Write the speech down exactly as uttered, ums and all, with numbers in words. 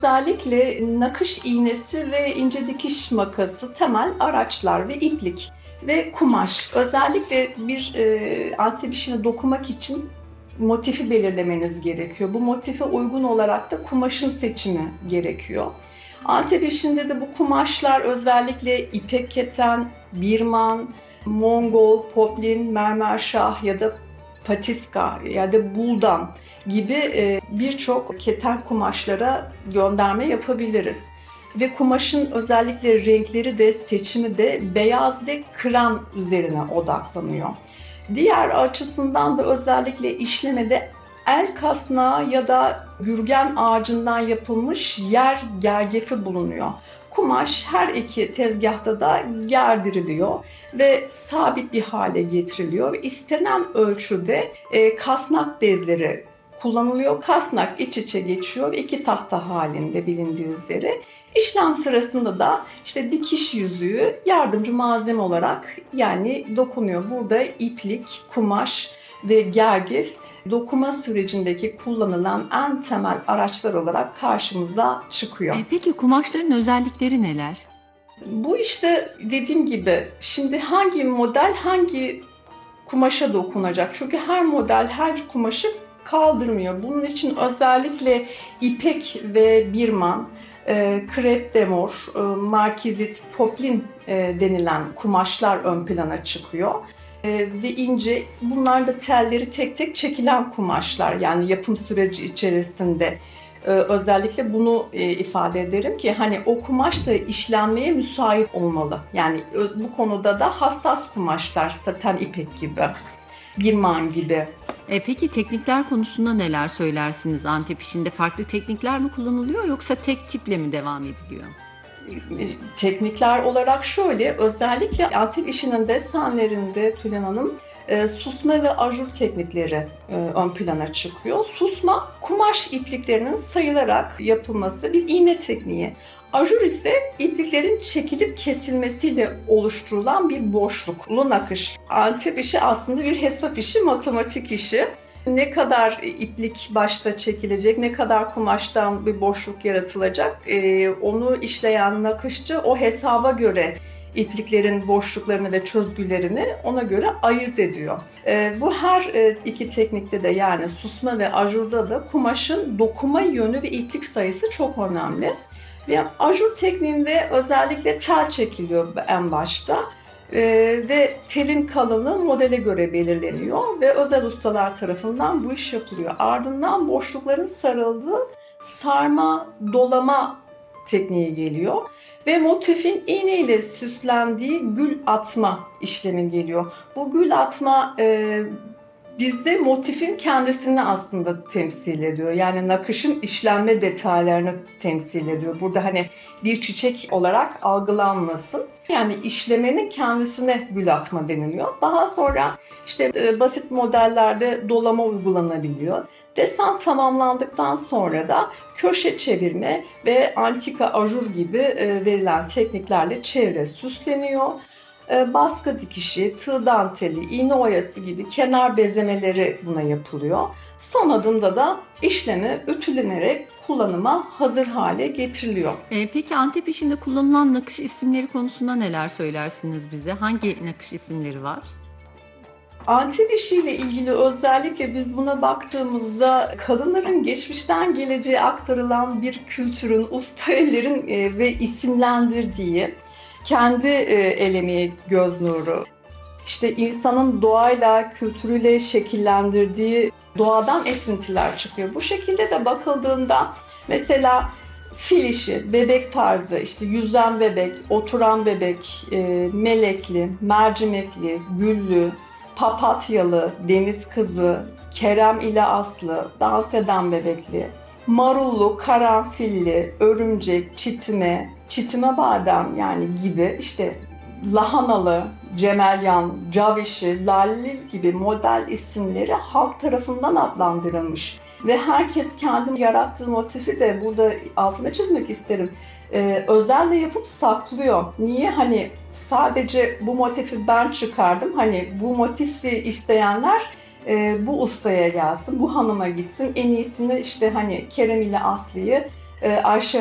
Özellikle nakış iğnesi ve ince dikiş makası temel araçlar ve iplik ve kumaş. Özellikle bir e, Antep işine dokumak için motifi belirlemeniz gerekiyor. Bu motife uygun olarak da kumaşın seçimi gerekiyor. Antep işinde de bu kumaşlar özellikle ipek keten, birman, Mongol, poplin, mermerşah ya da patiska ya da buldan gibi e, birçok keten kumaşlara gönderme yapabiliriz. Ve kumaşın özellikle renkleri de seçimi de beyaz ve krem üzerine odaklanıyor. Diğer açısından da özellikle işlemede el kasnağı ya da gürgen ağacından yapılmış yer gergefi bulunuyor. Kumaş her iki tezgahta da gerdiriliyor ve sabit bir hale getiriliyor. İstenen ölçüde e, kasnak bezleri kullanılıyor. Kasnak iç içe geçiyor ve iki tahta halinde bilindiği üzere. İşlem sırasında da işte dikiş yüzüğü yardımcı malzeme olarak yani dokunuyor. Burada iplik, kumaş ve gergif dokuma sürecindeki kullanılan en temel araçlar olarak karşımıza çıkıyor. E, peki kumaşların özellikleri neler? Bu işte dediğim gibi şimdi hangi model hangi kumaşa dokunacak? Çünkü her model her kumaşı kaldırmıyor. Bunun için özellikle ipek ve birman, e, krep de mor, e, markizit, poplin e, denilen kumaşlar ön plana çıkıyor. E, ve ince, bunlar da telleri tek tek çekilen kumaşlar. Yani yapım süreci içerisinde e, özellikle bunu e, ifade ederim ki hani o kumaş da işlenmeye müsait olmalı. Yani bu konuda da hassas kumaşlar, saten ipek gibi, birman gibi. E, peki teknikler konusunda neler söylersiniz? Antep işinde farklı teknikler mi kullanılıyor yoksa tek tiple mi devam ediliyor? Teknikler olarak şöyle, özellikle Antep işinin desenlerinde Tülin Hanım e, susma ve ajur teknikleri e, ön plana çıkıyor. Susma, kumaş ipliklerinin sayılarak yapılması bir iğne tekniği. Ajur ise ipliklerin çekilip kesilmesiyle oluşturulan bir boşluklu nakış. Antep işi aslında bir hesap işi, matematik işi. Ne kadar iplik başta çekilecek, ne kadar kumaştan bir boşluk yaratılacak, e, onu işleyen nakışçı o hesaba göre ipliklerin boşluklarını ve çözgülerini ona göre ayırt ediyor. E, bu her e, iki teknikte de yani susma ve ajurda da kumaşın dokuma yönü ve iplik sayısı çok önemli. Ve ajur tekniğinde özellikle tel çekiliyor en başta. Ee, ve telin kalınlığı modele göre belirleniyor ve özel ustalar tarafından bu iş yapılıyor. Ardından boşlukların sarıldığı sarma, dolama tekniği geliyor ve motifin iğne ile süslendiği gül atma işlemi geliyor. Bu gül atma e, bizde motifin kendisini aslında temsil ediyor. Yani nakışın işlenme detaylarını temsil ediyor. Burada hani bir çiçek olarak algılanmasın. Yani işlemenin kendisine gül atma deniliyor. Daha sonra işte e, basit modellerde dolama uygulanabiliyor. Desen tamamlandıktan sonra da köşe çevirme ve antika ajur gibi e, verilen tekniklerle çevre süsleniyor. Baskı dikişi, tığ danteli, iğne oyası gibi kenar bezemeleri buna yapılıyor. Son adımda da işlemi ütülenerek kullanıma hazır hale getiriliyor. E, peki Antep işinde kullanılan nakış isimleri konusunda neler söylersiniz bize? Hangi nakış isimleri var? Antep işiyle ilgili özellikle biz buna baktığımızda kadınların geçmişten geleceğe aktarılan bir kültürün, usta ellerin ve isimlendirdiği kendi el emeği, göz nuru, işte insanın doğayla, kültürüyle şekillendirdiği doğadan esintiler çıkıyor. Bu şekilde de bakıldığında mesela fil işi, bebek tarzı, işte yüzen bebek, oturan bebek, melekli, mercimekli, güllü, papatyalı, deniz kızı, Kerem ile Aslı, dans eden bebekli, marullu, karanfilli, örümcek, çitime, çitime badem yani gibi işte lahanalı, cemelyan, cavişi, lallil gibi model isimleri halk tarafından adlandırılmış. Ve herkes kendi yarattığı motifi de burada altına çizmek isterim. Ee, özenle yapıp saklıyor. Niye? Hani sadece bu motifi ben çıkardım. Hani bu motifi isteyenler e, bu ustaya gelsin, bu hanıma gitsin. En iyisini işte hani Kerem ile Aslı'yı e, Ayşe